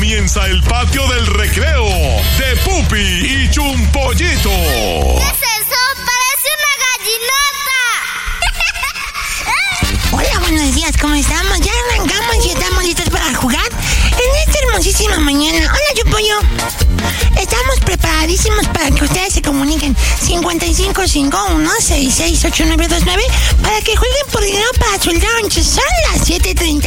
comienza el patio del recreo de Pupi y Chumpollito. ¿Qué es eso? ¡Parece una gallinota! Hola, buenos días, ¿cómo estamos? Ya arrancamos y estamos listos para jugar en esta hermosísima mañana. Hola, Chumpollo. Estamos preparadísimos para que ustedes se comuniquen 5551-668929 para que jueguen por dinero para su lunch. Son las 7:30